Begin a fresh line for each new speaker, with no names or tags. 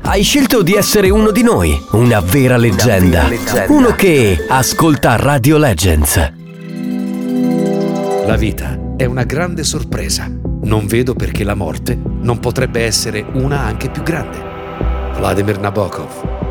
Hai scelto di essere uno di noi, una vera leggenda. Uno che ascolta Radio Legends.
La vita è una grande sorpresa. Non vedo perché la morte non potrebbe essere una anche più grande. Vladimir Nabokov.